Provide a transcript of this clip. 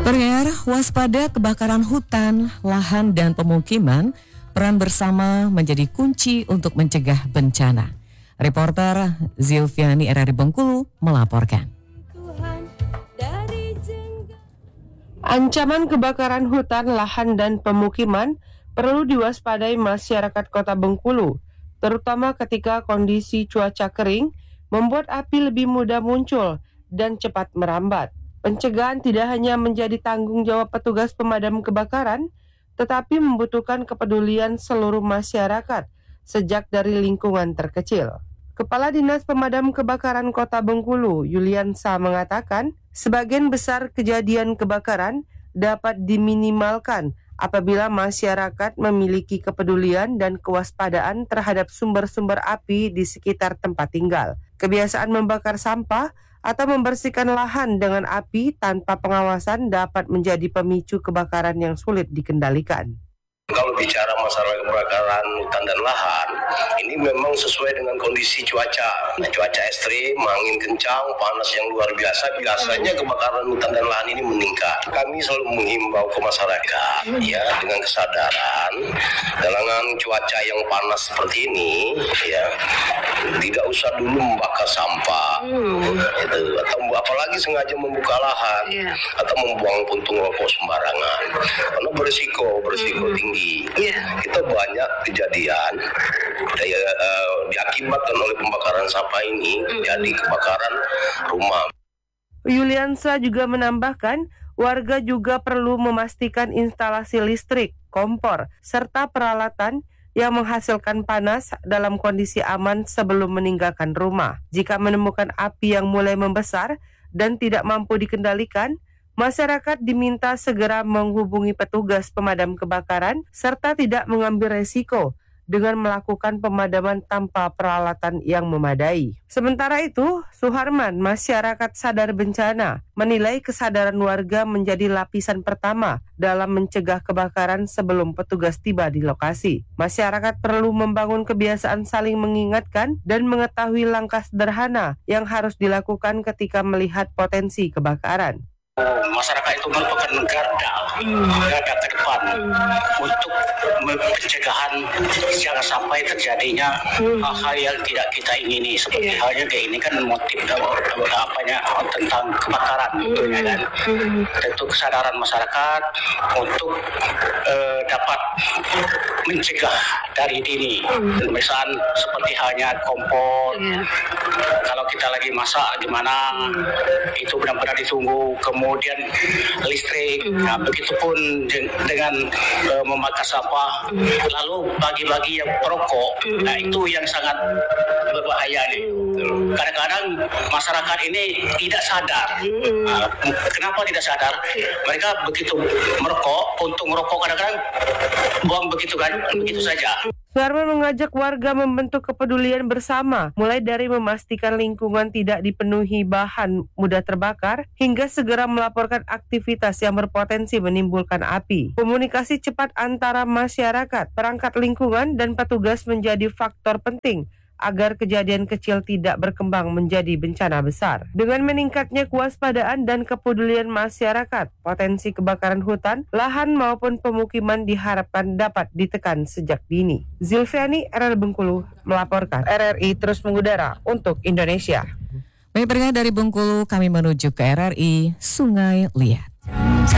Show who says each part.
Speaker 1: Pendengar, waspada kebakaran hutan, lahan, dan pemukiman, peran bersama menjadi kunci untuk mencegah bencana. Reporter Zilviani RRI Bengkulu melaporkan.
Speaker 2: Ancaman kebakaran hutan, lahan, dan pemukiman perlu diwaspadai masyarakat Kota Bengkulu, terutama ketika kondisi cuaca kering membuat api lebih mudah muncul dan cepat merambat. Pencegahan tidak hanya menjadi tanggung jawab petugas pemadam kebakaran, tetapi membutuhkan kepedulian seluruh masyarakat sejak dari lingkungan terkecil. Kepala Dinas Pemadam Kebakaran Kota Bengkulu, Yuliansa, mengatakan, sebagian besar kejadian kebakaran dapat diminimalkan apabila masyarakat memiliki kepedulian dan kewaspadaan terhadap sumber-sumber api di sekitar tempat tinggal. Kebiasaan membakar sampah atau membersihkan lahan dengan api tanpa pengawasan dapat menjadi pemicu kebakaran yang sulit dikendalikan.
Speaker 3: Kalau bicara masalah kebakaran hutan dan lahan, ini memang sesuai dengan kondisi cuaca. Cuaca ekstrim, angin kencang, panas yang luar biasa, biasanya kebakaran hutan dan lahan ini meningkat. Kami selalu menghimbau ke masyarakat, ya, dengan kesadaran, dalam cuaca yang panas seperti ini, ya, tidak usah dulu membakar sampah, atau apalagi sengaja membuka lahan, atau membuang puntung rokok sembarangan, karena berisiko tinggi. Kita banyak kejadian diakibatkan oleh pembakaran sampah ini, jadi kebakaran rumah.
Speaker 2: Yuliansa juga menambahkan, warga juga perlu memastikan instalasi listrik, kompor, serta peralatan yang menghasilkan panas dalam kondisi aman sebelum meninggalkan rumah. Jika menemukan api yang mulai membesar dan tidak mampu dikendalikan, masyarakat diminta segera menghubungi petugas pemadam kebakaran serta tidak mengambil resiko dengan melakukan pemadaman tanpa peralatan yang memadai. Sementara itu, Suharman, masyarakat sadar bencana, menilai kesadaran warga menjadi lapisan pertama dalam mencegah kebakaran sebelum petugas tiba di lokasi. Masyarakat perlu membangun kebiasaan saling mengingatkan dan mengetahui langkah sederhana yang harus dilakukan ketika melihat potensi kebakaran.
Speaker 4: Masyarakat itu merupakan garda terdepan untuk pencegahan jangan sampai terjadinya hal-hal yang tidak kita ingini, seperti halnya kayak ini kan motif tentang kebakaran, tentunya kan. Tentu kesadaran masyarakat untuk dapat mencegah dari dini, misalnya seperti halnya kompor, kalau kita lagi masak gimana itu benar-benar ditunggu, kemudian listrik, begitupun dengan membakar sampah, lalu bagi-bagi yang perokok, nah itu yang sangat berbahaya nih. Kadang-kadang masyarakat ini tidak sadar. Kenapa tidak sadar? Mereka begitu merokok, puntung rokok kadang-kadang buang begitu kan, begitu saja.
Speaker 2: Suharman mengajak warga membentuk kepedulian bersama, mulai dari memastikan lingkungan tidak dipenuhi bahan mudah terbakar, hingga segera melaporkan aktivitas yang berpotensi menimbulkan api. Komunikasi cepat antara masyarakat, perangkat lingkungan, dan petugas menjadi faktor penting agar kejadian kecil tidak berkembang menjadi bencana besar. Dengan meningkatnya kewaspadaan dan kepedulian masyarakat, potensi kebakaran hutan, lahan maupun pemukiman diharapkan dapat ditekan sejak dini. Zilviani, RRI Bengkulu, melaporkan. RRI terus mengudara untuk Indonesia.
Speaker 1: Baik, pendengar, dari Bengkulu kami menuju ke RRI Sungai Liat.